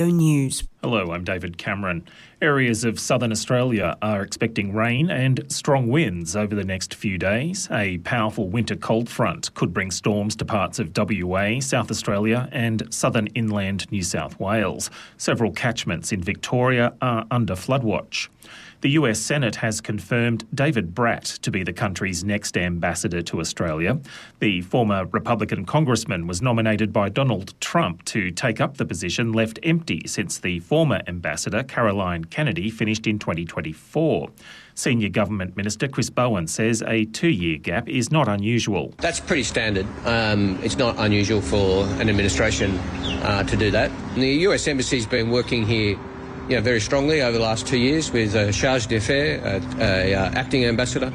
News. Hello, I'm David Cameron. Areas of southern Australia are expecting rain and strong winds over the next few days. A powerful winter cold front could bring storms to parts of WA, South Australia and southern inland New South Wales. Several catchments in Victoria are under flood watch. The US Senate has confirmed David Bratt to be the country's next ambassador to Australia. The former Republican congressman was nominated by Donald Trump to take up the position left empty since the former ambassador, Caroline Kennedy, finished in 2024. Senior Government Minister Chris Bowen says a 2-year gap is not unusual. That's pretty standard. It's not unusual for an administration to do that. And the US Embassy's been working here very strongly over the last 2 years with a charge d'affaires, acting ambassador,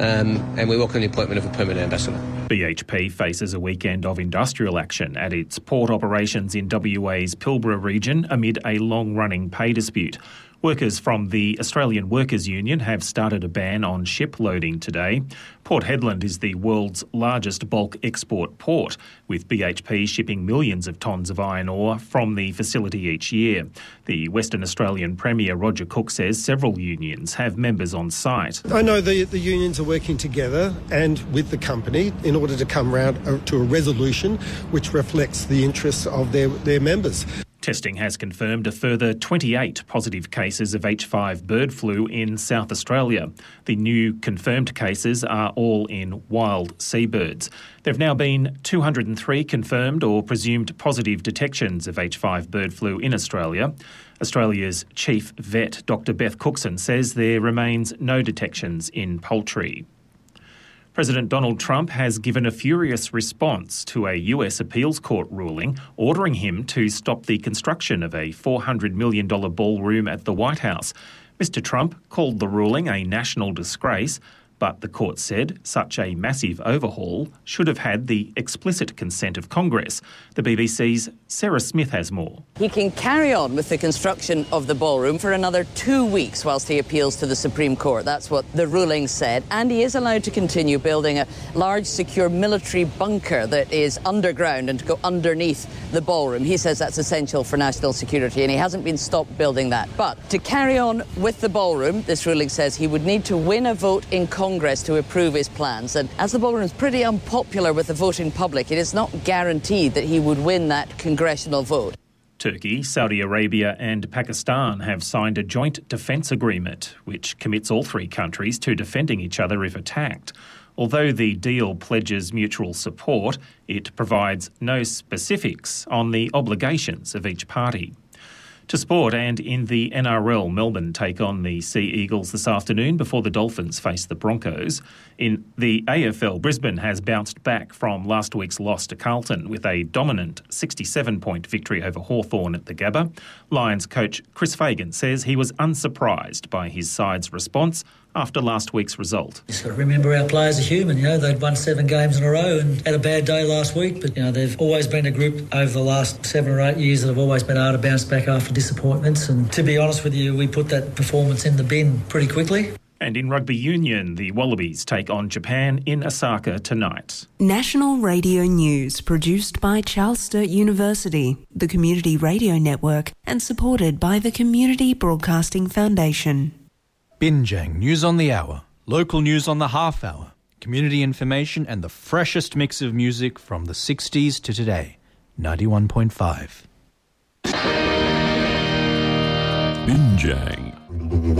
and we welcome the appointment of a permanent ambassador. BHP faces a weekend of industrial action at its port operations in WA's Pilbara region amid a long-running pay dispute. Workers from the Australian Workers' Union have started a ban on ship loading today. Port Hedland is the world's largest bulk export port, with BHP shipping millions of tonnes of iron ore from the facility each year. The Western Australian Premier Roger Cook says several unions have members on site. I know the unions are working together and with the company in order to come round to a resolution which reflects the interests of their members. Testing has confirmed a further 28 positive cases of H5 bird flu in South Australia. The new confirmed cases are all in wild seabirds. There have now been 203 confirmed or presumed positive detections of H5 bird flu in Australia. Australia's chief vet, Dr Beth Cookson, says there remains no detections in poultry. President Donald Trump has given a furious response to a US appeals court ruling ordering him to stop the construction of a $400 million ballroom at the White House. Mr Trump called the ruling a national disgrace, but the court said such a massive overhaul should have had the explicit consent of Congress. The BBC's Sarah Smith has more. He can carry on with the construction of the ballroom for another 2 weeks whilst he appeals to the Supreme Court. That's what the ruling said. And he is allowed to continue building a large, secure military bunker that is underground and to go underneath the ballroom. He says that's essential for national security, and he hasn't been stopped building that. But to carry on with the ballroom, this ruling says he would need to win a vote in Congress to approve his plans. And as the ballroom is pretty unpopular with the voting public, it is not guaranteed that he would win that congressional vote. Turkey, Saudi Arabia and Pakistan have signed a joint defence agreement which commits all three countries to defending each other if attacked. Although the deal pledges mutual support, it provides no specifics on the obligations of each party. To sport, and in the NRL, Melbourne take on the Sea Eagles this afternoon before the Dolphins face the Broncos. In the AFL, Brisbane has bounced back from last week's loss to Carlton with a dominant 67-point victory over Hawthorn at the Gabba. Lions coach Chris Fagan says he was unsurprised by his side's response after last week's result. Just got to remember our players are human. They'd won 7 games in a row and had a bad day last week, but they've always been a group over the last 7 or 8 years that have always been able to bounce back after disappointments, and to be honest with you, we put that performance in the bin pretty quickly. And in rugby union, the Wallabies take on Japan in Osaka tonight. National Radio News, produced by Charles Sturt University, the Community Radio Network, and supported by the Community Broadcasting Foundation. Binjang News on the Hour, local news on the half hour, community information and the freshest mix of music from the 60s to today. 91.5. Binjang.